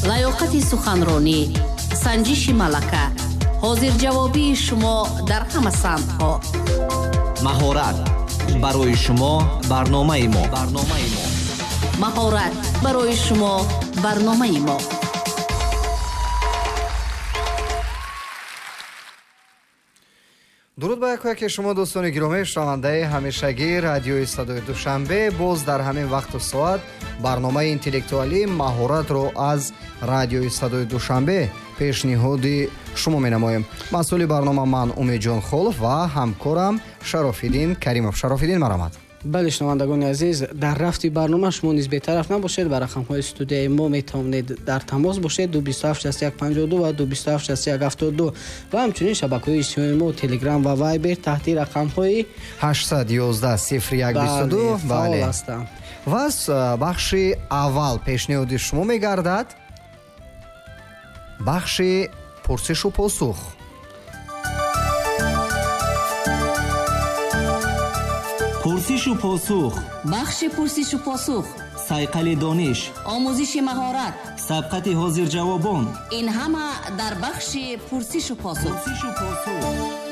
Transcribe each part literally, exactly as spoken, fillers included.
лаёқати суханронӣ, санҷиши малака, ҳозирҷавобии шумо дар ҳама самтҳо. маҳорат барои шумо барномаи мо. барномаи мо. маҳорат барои шумо барномаи мо. дуруд ба якояке шумо дӯстони гиромӣ шунавандаи ҳамешагии радиои Садои Душанбе. Боз дар ҳамин вақту соат барномаи интеллектуалӣ маҳоратро аз радиои Садои Душанбе пешниҳоди шумо менамоем. масъули барнома ман Умедҷон Холов ва ҳамкорам Шарофиддин Каримов. Шарофиддин, маромад. бале, шунавандагони азиз, дар рафти барнома шумо низ бетараф набошед. ба рақамҳои студияи мо метавонед дар тамос бошед ду бист ҳафт шаст як панҷоҳ ду ва ду бист ҳафт шаст як ҳафтод ду ва ҳамчунин шабакаҳои иҷтимоии мо Telegram ва Viber таҳти рақамҳои ҳаштсад ё ёздаҳ сифр як бисту ду фаъол ҳастанд. ва бахши аввал пешниҳоди шумо мегардад бахши пурсишу посух. пурсишу посух, бахши пурсишу посух, сайқали дониш, омӯзиши маҳорат, сабқати ҳозирҷавобон. ин ҳама дар бахши пурсишу посух. пурсишу посух.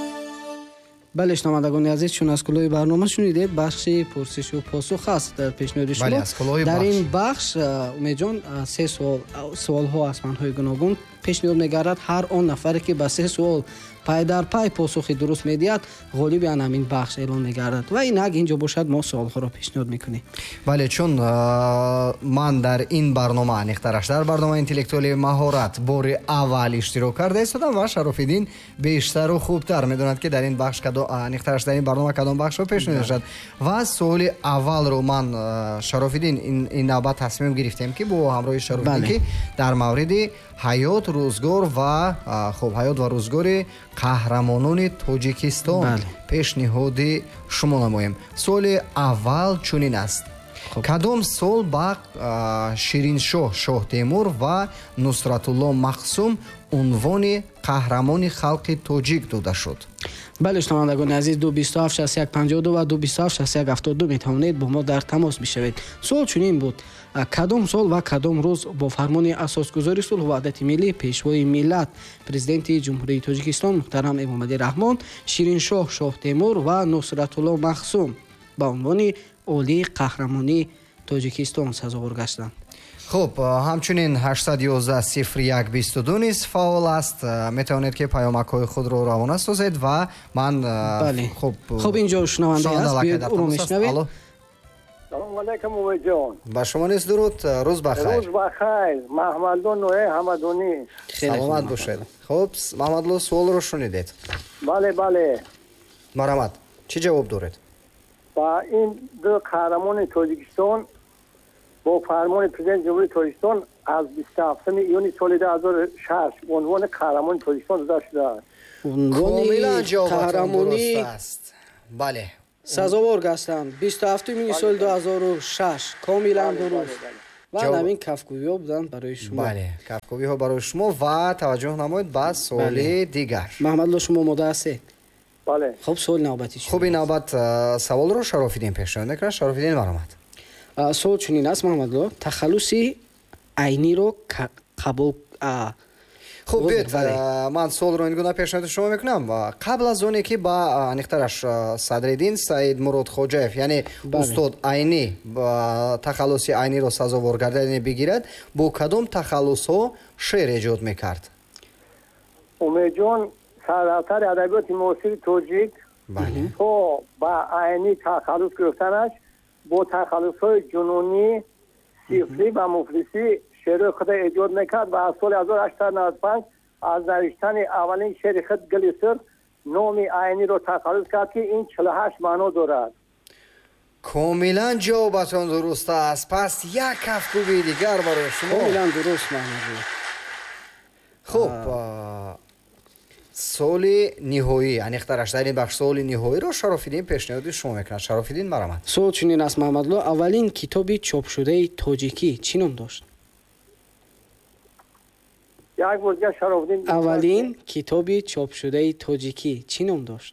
бале, шунавандагони азиз, чун аз кулои барнома шунидед, бахши пурсишу посух аст дар пешниҳоди шумо. Бале, аз кулои дар бахш. ин бахш Умедҷон се суол суолҳо аз фанҳои гуногун пешниҳод мегардад. ҳар он нафаре ки ба се суол пай дар пай посухи дуруст медиҳад, ғолиби ан ҳамин бахш эълон мегардад. ва инак инҷо бошад мо суолҳоро пешниҳод мекунем. бале, чун ман дар ин барнома аниқтараш дар барномаи интеллектуалии маҳорат бори аввал иштирок карда истодам ва Шарофиддин бештару хубтар медонад ки дар ин бахш аниқтараш дар ин барнома кадом бахшро пешниҳод мешавад. ва суоли аввалро ман Шарофиддин ин навбат тасмим гирифтем ки бо ҳамроҳи Шарофиддин ки дар мавриди ҳаёт рӯзгор ва хуб ҳаёт ва рӯзгори қаҳрамонони Тоҷикистон пешниҳоди шумо намоем. суоли аввал чунин аст: кадом сол ба Шириншоҳ Шоҳ Темур ва Нусратулло Махсум унвони қаҳрамони халқи тоҷик дода шуд? бале, шунавандагони азиз, ду бист ҳафт шаст як панҷоҳ ду ва ду бист ҳафт шаст як ҳафтод ду метавонед бо мо дар тамос бишавед. суол чунин буд: кадом сол ва кадом рӯз бо фармони асосгузори сулҳу ваҳдати миллӣ пешвои миллат Президенти Ҷумҳурии Тоҷикистон муҳтарам Эмомалӣ Раҳмон Шириншоҳ Шоҳ Темур ва Нусратулло Махсум ба унвони олии қаҳрамонии Тоҷикистон сазовор гаштанд? хуб, ҳамчунин ҳаштсад ё ёздаҳ сифр як бисту ду низ фаъол аст. метавонед ки паёмакҳои худро равона созед ва ман хуб хуб инҷо шунаванда аст, биёед ӯро мешнавед. салом алайкум Умедҷон. ба шумо низ дуруд, рӯз бахайр. рӯз бахайр. Маҳмадло Ноҳе Ҳамадонӣ. саломат бошед. хуб, Маҳмадло, суолро шунидед? бале бале. маромад, чӣ ҷавоб доред? ба ин ду қаҳрамони Тоҷикистон бо фармони Президенти Ҷумҳурии Тоҷикистон аз бисту ҳафтуми июни соли ду ҳазору шаш унвони қаҳрамони Тоҷикистон дода шудааст. Комилан ҷавобатон дуруст аст. бале, сазовор гастанд. бисту ҳафтуми июни соли ду ҳазору шаш комилан дуруст. ва намин кафкӯиҳо буданд барои шумо. бале, кафкӯиҳо барои шумо ва таваҷҷӯҳ намоед ба суоли дигар. Маҳмадло, шумо мода ҳастед? бале. хуб, суоли навбатӣ шумо. хуб, ин навбат саволро Шарофиддин пешниҳод мекунад. Шарофиддин, маромад. суол чунин аст, Маҳмадло: тахаллуси айниро қабул хуб, биёед ман суолро ин гуна пешниҳоди шумо мекунам. қабл аз оне ки ба аниқтараш Садриддин Саид Мурод Хоҷаев, яъне устод Айнӣ тахаллуси айниро сазовор гардидани бигирад, бо кадом тахаллусҳо шеър эҷод мекард? Умедҷон сардафтари адабиёти муосири тоҷик то ба Айнӣ тахаллус гирифтанаш бо тахаллусҳои ҷунунӣ, сифрӣ ва муфлисӣ шеърҳои худа эҷод мекард ва аз соли ҳазору ҳаштсад у навад и панҷ аз навиштани аввалин шеъри худ Гили Сир номи Айниро тахаллус кард ки ин чилу ҳашт маъно дорад. комилан ҷавобатон дуруст аст. пас як кафкӯбии дигар барои шумо. комилан дуруст, Маҳмадло. хуб, соли ниҳоӣ, аниқтараш дар ин бахш соли ниҳоиро Шарофиддин пешниҳоди шумо мекунад. Шарофиддин, маромад. суол чунин аст, Маҳмадло: аввалин китоби чопшудаи тоҷикӣ чӣ ном дошт? як бор дига Шарофиддин. аввалин китоби чопшудаи тоҷикӣ чӣ ном дошт?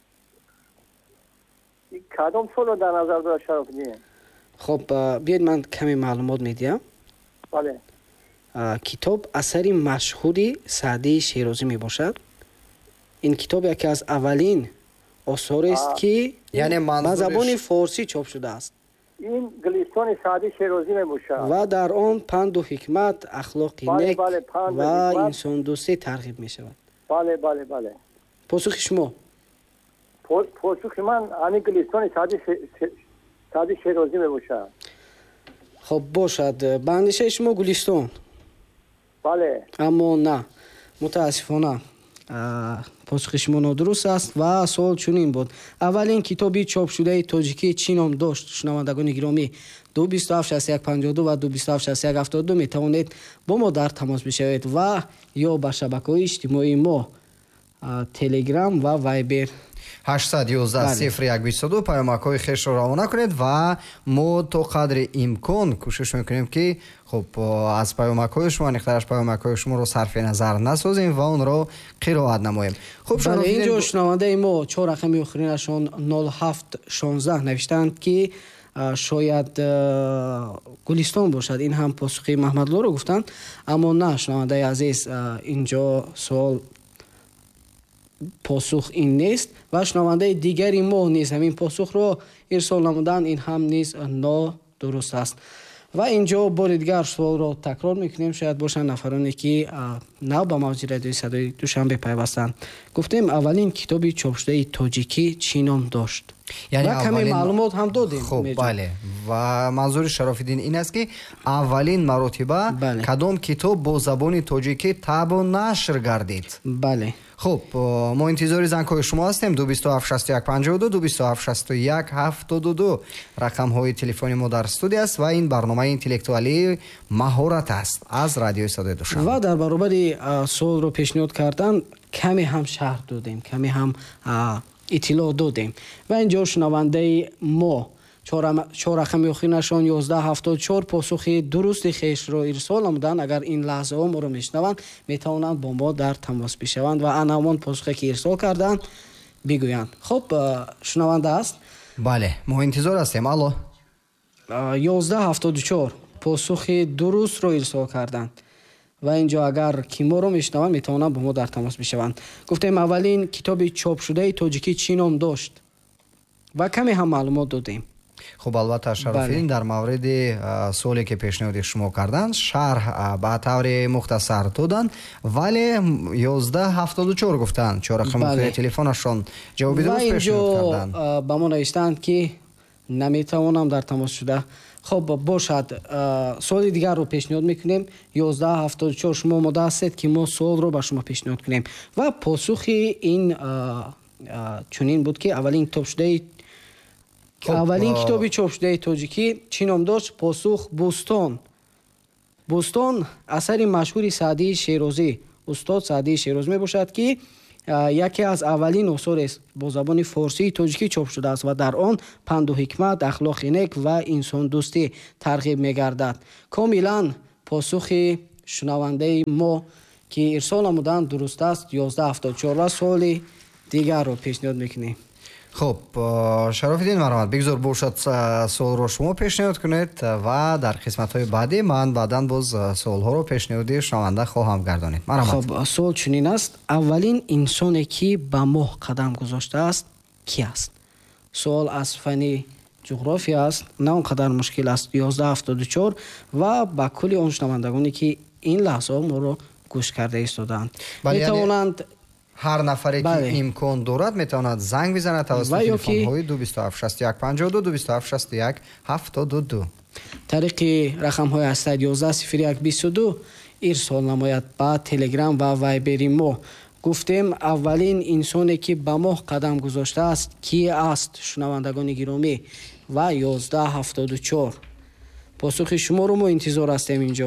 кадом солро дар назар дорад Шарофиддин? хуб, биёед ман каме маълумот медиҳам. бале. китоб асари машҳури Саъдии Широзӣ мебошад. ин китоб яке аз аввалин осорест ки яъне ба манзуриш- забони форсӣ чоп шудааст این گلیستان سعدی شیرازی میباشد ва дар он панду ҳикмат, ахлоқи бале, нек бале, панду ва ҳикмат. инсондӯстӣ тарғиб мешавад. بله بله بله посухи шумо? پو- پاسخ من همین گلیستان سعدی ش- ش- سعدی شیرازی میباشد хоб бошад, ба андешаи шумо гулистон, بله аммо на, мутаассифона а, посухи шумо нодуруст аст ва суол чунин буд. Аввалин китоби чопшудаи тоҷикӣ чӣ ном дошт? Шунавандагони гиромӣ, ду бисту ҳафт шаст як панҷоҳу ду ва ду бисту ҳафт шаст як ҳафтоду ду метавонед бо мо дар тамос бишавед ва ё ба шабакаҳои иҷтимоии мо а, телеграм ва вайбер ҳаштсад ё ёздаҳ Бале. сифр як бисту ду паёмакҳои хешро равона кунед ва мо то қадри имкон кӯшиш мекунем ки хуб аз паёмакҳои шумо нихтараш паёмакҳои шуморо сарфи назар насозем ва онро қироат намоем. Хуб бале, шунавандагони- инҷо шунавандаи мо чор рақами охиринашон нол ҳафт шонздаҳ навиштаанд ки а, шояд а, гулистон бошад. Ин ҳам посухи маҳмадлоро гуфтанд, аммо на, шунавандаи азиз, а, инҷо суол посух ин нест ва шунавандаи дигари мо низ ҳамин посухро ирсол намуданд. Ин ҳам низ нодуруст аст. ва инҷо бори дигар суолро такрор мекунем, шояд бошанд нафароне ки а, нав ба мавҷи радиои садои душанбе пайвастанд. Гуфтем аввалин китоби чопшудаи тоҷикӣ чӣ ном дошт? Яъне ва каме аввалин- маълумот ҳам додем. хуб Меҷон. бале, ва манзури Шарофиддин ин аст ки аввалин маротиба Бале. кадом китоб бо забони тоҷикӣ табу нашр гардид? бале хуб мо интизори занкҳои шумо ҳастем. ду бисту ҳафт шасту як панҷоҳу ду ду бисту ҳафт шасту як ҳафтоду ду рақамҳои телефони мо дар студия аст ва ин барномаи интеллектуалии маҳорат аст аз радиои садои душанбе. ва дар баробари а, суолро пешниҳод кардан каме ҳам шаҳр додем, каме ҳам а, иттилоъ додем. ва инҷо шунавандаи мо чор рақами охиринашон ёздаҳ ҳафтоду чор посухи дурусти хешро ирсол намуданд. Агар ин лаҳзаҳо моро мешунаванд, метавонанд бо мо дар тамос бишаванд ва ана ҳамон посухе ки ирсол карданд бигӯянд. хуб а, шунаванда аст. бале, мо интизор ҳастем. алло, А, ёздаҳ ҳафтоду чор посухи дурустро ирсол карданд ва инҷо агар ки моро мешунаванд, метавонанд бо мо дар тамос бишаванд. Гуфтем аввалин китоби чопшудаи тоҷикӣ чӣ ном дошт? ва каме ҳам маълумот додем. хуб албатта Шарофиддин дар мавриди а, суоле ки пешниҳоди шумо карданд шарҳ а, ба таври мухтасар доданд, вале ёздаҳ ҳафтоду чор гуфтанд. чор рақамҳои Бале. телефонашон ҷавоби ва дуруст инҷо пешниҳод карданд. а, ба мо навиштанд ки наметавонам дар тамос шуда. хоб бошад, а, суоли дигарро пешниҳод мекунем. ёздаҳ ҳафтоду чор шумо омода ҳастед ки мо суолро ба шумо пешниҳод кунем. ва посухи ин а, а, чунин буд ки аввалин китобшудаи Хуб, аввалин а- китоби чопшудаи тоҷикӣ чӣ ном дошт? Посух Бӯстон. Бӯстон асари машҳури Саъдии Широзӣ, устод Саъдии Широзӣ мебошад ки а, яке аз аввалин осорест бо забони форсии тоҷикӣ чоп шудааст ва дар он панду ҳикмат, ахлоқи нек ва инсондӯстӣ тарғиб мегардад. Комилан посухи шунавандаи мо ки ирсол намуданд дуруст аст. ёздаҳ ҳафтоду чор ва суоли дигарро пешниҳод мекунем. хуб Шарофиддин марҳамат, бигзор бошад а, суолро шумо пешниҳод кунед ва дар қисматҳои баъдӣ ман баъдан боз а, суолҳоро пешниҳоди шунаванда хоҳам гардонид. марҳамат. Хоб, суол чунин аст. Аввалин инсоне ки ба моҳ қадам гузоштааст ки аст? Суол аз фани ҷуғрофия аст, на он қадар мушкил аст. ёздаҳ ҳафтоду чор ва ба кулли он шунавандагоне ки ин лаҳзаҳо моро гӯш карда истодаанд, Бале, яъне- метавонанд ҳар нафаре ки Бале. имкон дорад метавонад занг бизанад Ва тавассути ё ки- телефонҳои ду бисту ҳафт шасту як панҷоҳу ду ду бисту ҳафт шасту як ҳафтоду ду тариқи рақамҳои ҳаштсад ё ёздаҳ сифр як бисту ду ирсол намояд ба телеграм ва вайбери мо. Гуфтем аввалин инсоне ки ба моҳ қадам гузоштааст ки аст? Шунавандагони гиромӣ, ва ёздаҳ ҳафтоду чор посухи шуморо мо интизор ҳастем. Инҷо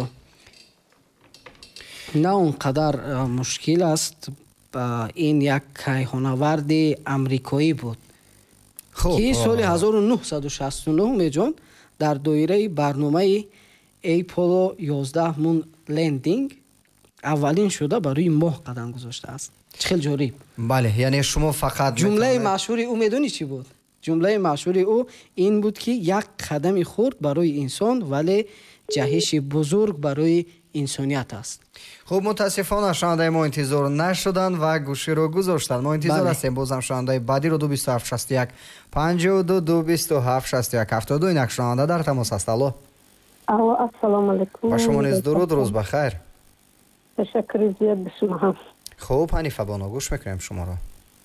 на он қадар а, мушкил аст. А, ин як кайҳонаварди амрикоӣ буд хуб ки соли а, ҳазору нуҳсаду шасту нӯҳ меҷон дар доираи барномаи Apollo ёздаҳ Moon Landing аввалин шуда ба рӯи моҳ қадам гузоштааст. Чӣ хел ҷолиб. бале, яъне шумо фақат ҷумлаи метавонед- машҳури ӯ медонӣ чӣ буд? ҷумлаи машҳури ӯ ин буд ки як қадами хурд барои инсон, вале ҷаҳиши бузург барои инсоният аст. хуб, мутаассифона шунавандаи мо интизор нашуданд ва гӯширо гузоштанд. мо интизор ҳастем бозам шунавандаи баъдиро ду бисту ҳафт шасту як панҷоҳу ду ду бисту ҳафт шасту як ҳафтоду ду. инак шунаванда дар тамос аст. алло. алло, ассалому алайкум. ба шумо низ дуруд, рӯз бахайр. ташаккури зиёд ба шумо ҳам. хуб, ҳанифа боно, гӯш мекунем шуморо.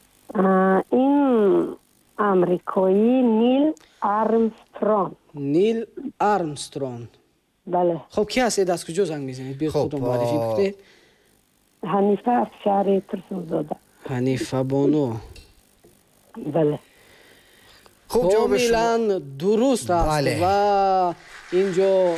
ин амрикои Нил Армстронг. Нил Армстронг. бале. خب کی هستید؟ از کجا زنگ میزنید؟ بیاید خودتون معرفی کنید. حنیفه از شهر ترسونزاده. حنیفه بانو. بله. خوب جواب شما کاملا درست است. بله. و اینجا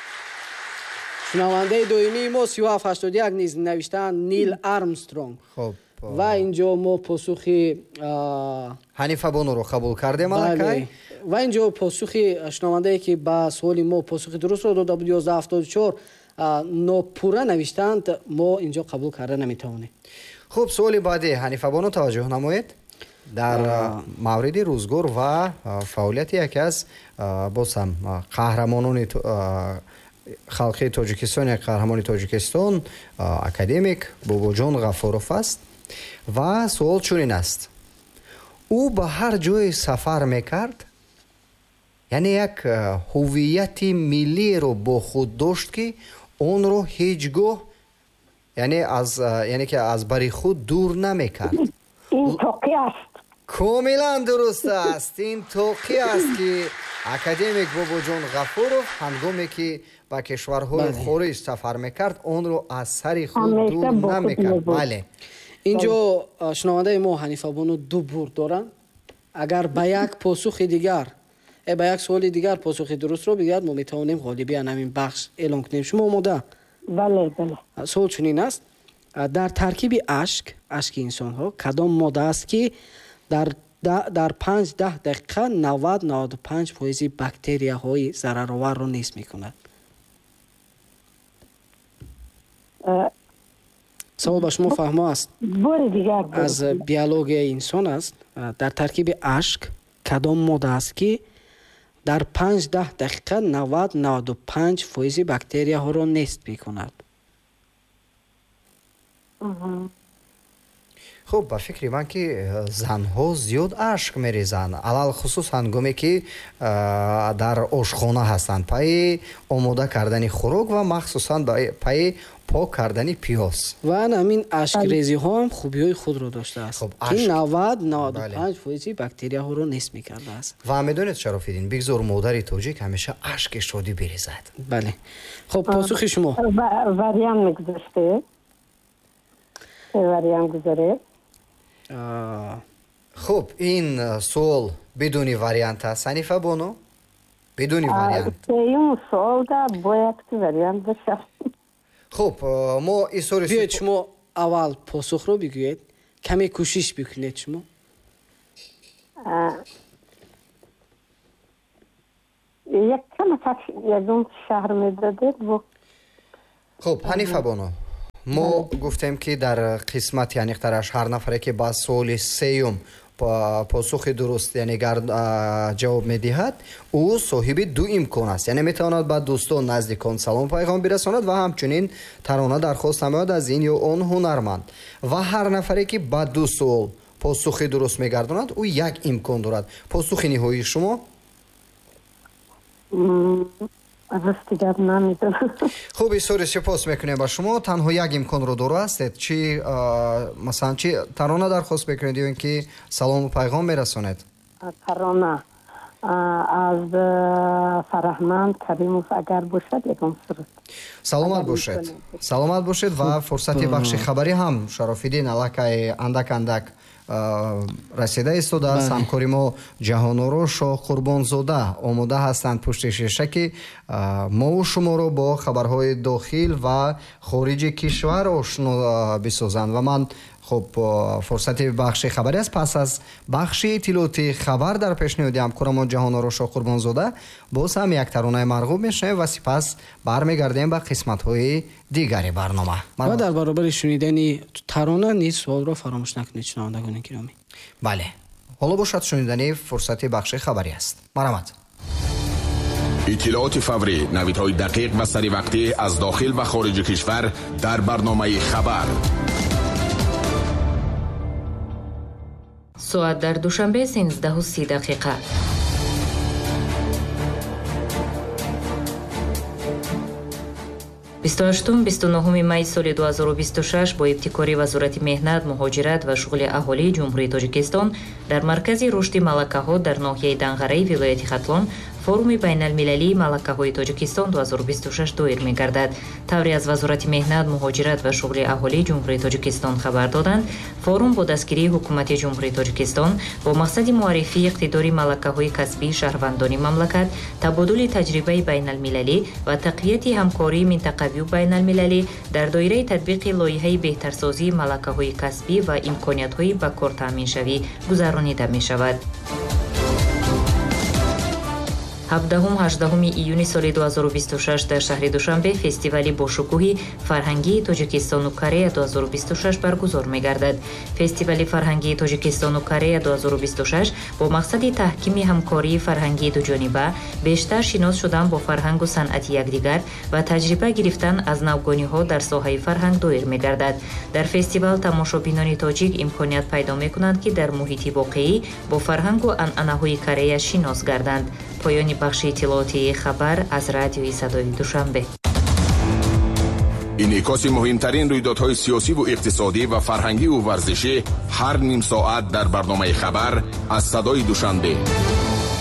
شنونده دومی ما سی و هفت هشتاد و یک نیز نوشتن نیل آرمسترونگ. خب و اینجا ما پاسخی حنیفه بانو رو قبول کردیم. بله. و اینجا پاسخی شنونده ای که با سوال ما پاسخی درست رو داده بود یازده هفتاد و چهار ناپوره نوشتند، ما اینجا قبول کرده نمیتوانیم. خوب، سوال بعدی حنیفه بانو توجه نمایید. در مورد روزگار و فعالیت یکی از بازم قهرمانان خلقی تاجیکستان، یک قهرمان تاجیکستان اکادمیک باباجان غفورов است و سوال چنین است: او به هر جای سفر میکرد، یعنی یک هویت ملی رو با خود داشت که اون رو هیچگاه یعنی از یعنی که از بری خود دور نمیکرد. این توقی است. کاملا درست است. این توقی است که اکادمیک باباجان غفورов هنگامی که به کشورهای خارج سفر میکرد اون رو از سر خود دور نمیکرد. بله. اینجا شنونده ما حنیفه بانو دو برد دارن. اگر به یک پاسخ دیگر به یک سوال دیگر پاسخ درست رو بگیرد، ما میتوانیم غالبیان همین بخش اعلام کنیم. شما آماده؟ بله بله. سوال چنین است: در ترکیب اشک اشک انسان ها کدام ماده است که در در پنج ده دقیقه نود نود و پنج فیصد باکتریا های ضررآور را نیست میکند؟ سوال با شما فهمه است. از بیولوژی انسان است. در ترکیب اشک کدام ماده است که در پنج ده دقیقه نود نود و پنج فیصد باکتریا ها را نیست میکند؟ خب، با فکر من که زنها زیاد اشک میریزند، علل خصوص هنگامی که در آشخانه هستند پای آماده کردن خوراک و مخصوصا پای پاک کردن پیاز. و همین اشک ریزی ها هم خوبی های خود رو داشته است. خب که نود نود و پنج فیصد باکتریا ها رو نیست میکرده است. و میدونید شرافیدین بگذار مادر تاجیک همیشه اشک شادی بریزد. بله. خب پاسخ شما؟ وریان میگذاشته. وریان گذاره. خب، این سوال بدون وریانت است حنیفه بانو؟ بدون وریانت. این سوال دا باید که وریانت بشه. خب، ما این سوال بیاید شما اول پاسخ رو بگویید، کمی کوشش بکنید شما. یک کم تک یکم شهر میدادید. خب حنیفه بانو، ما گفتیم که در قسمت یعنی اخترش هر نفره که با سوال سیوم پاسخ درست یعنی جواب میدهد او صاحب دو امکان است، یعنی میتواند با دوستان نزدیکان سلام پیغام برساند و همچنین ترانه درخواست نماید از این یا آن هنرمند. و هر نفره که با دو سوال پاسخ درست میگرداند او یک امکان دارد. پاسخ نهایی شما؟ خوب، بسیار سپاس میکنیم با شما. تنها یک امکان رو داره هستید، چی مثلا چی ترانه درخواست بکنید یا اینکه سلام و پیغام میرسونید؟ ترانه از فرهمند کریموف اگر باشد یکم سرود. سلامت باشید. سلامت باشید و فرصت بخش خبری هم شرافیدین علاقه اندک اندک رسیده ایستاده است. همکاری ما جهانورو شاه قربانزاده آماده هستند پشت شیشه که ما و شما رو با خبرهای داخل و خارج کشور آشنا بسازند. و من خب فرصت بخش خبری است. پس از بخش اطلاعات خبر در پیشنهاد همکار ما جهانورو شاه قربانزاده باز هم یک ترانه مرغوب میشنویم و سپس برمیگردیم به قسمت های دیگری برنامه. و در برابر شنیدن ترانه نیز سوال را فراموش نکنید شنوندگان گرامی. بله، حالا باشد شنیدن فرصت بخش خبری است. مرحمت. иттилооти фаврӣ, навидҳои дақиқ ва саривақтӣ аз дохил ва хориҷи кишвар дар барномаи хабар. соат дар душанбе сенздаҳу сӣ дақиқа. бисту ҳаштум бисту нӯҳуми майи соли ду ҳазору бисту шаш бо ибтикори Вазорати меҳнат, муҳоҷират ва шуғли аҳолии Ҷумҳурии Тоҷикистон дар маркази рушди малакаҳо дар ноҳияи Данғараи вилояти Хатлон форуми байналмилалии малакаҳои Тоҷикистон ду ҳазору бисту шаш доир мегардад. тавре аз Вазорати меҳнат, муҳоҷират ва шуғли аҳолии Ҷумҳурии Тоҷикистон хабар доданд, форум бо дастгирии ҳукумати Ҷумҳурии Тоҷикистон бо мақсади муаррифии иқтидори малакаҳои касбии шаҳрвандони мамлакат, табодули таҷрибаи байналмилалӣ ва тақвияти ҳамкории минтақавию байналмилалӣ дар доираи татбиқи лоиҳаи беҳтарсозии малакаҳои касбӣ ва имкониятҳои ба кортаъминшавӣ гузаронида мешавад. ҳабдаҳум ҳаждаҳуми июни соли ду ҳазору бисту шаш дар шаҳри Душанбе фестивали бошукӯҳи фарҳангии Тоҷикистону Корея ду ҳазору бисту шаш баргузор мегардад. Фестивали фарҳангии Тоҷикистону Корея ду ҳазору бисту шаш бо мақсади таҳкими ҳамкории фарҳангии дуҷониба, бештар шинос шудан бо фарҳангу санъати якдигар ва таҷриба гирифтан аз навгониҳо дар соҳаи фарҳанг доир мегардад. Дар фестивал тамошобинони тоҷик имконият пайдо мекунанд ки дар муҳити воқеӣ бо фарҳангу анъанаҳои Корея шинос гарданд. поёни бахши иттилоотии хабар аз радиои Садои Душанбе. инъикоси муҳимтарин рӯйдодҳои сиёсиву иқтисодӣ ва фарҳангиву варзишӣ ҳар ним соат дар барномаи хабар аз Садои Душанбе.